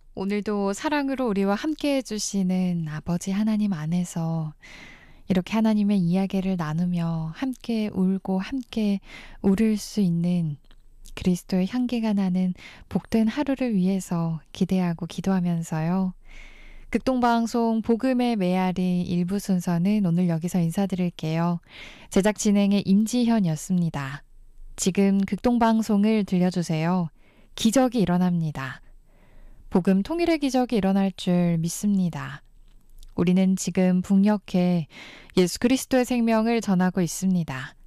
오늘도 사랑으로 우리와 함께 해주시는 아버지 하나님 안에서 이렇게 하나님의 이야기를 나누며 함께 울고 함께 울을 수 있는 그리스도의 향기가 나는 복된 하루를 위해서 기대하고 기도하면서요. 극동방송 복음의 메아리 일부 순서는 오늘 여기서 인사드릴게요. 제작 진행의 임지현이었습니다. 지금 극동방송을 들려주세요. 기적이 일어납니다. 복음 통일의 기적이 일어날 줄 믿습니다. 우리는 지금 북녘에 예수 그리스도의 생명을 전하고 있습니다.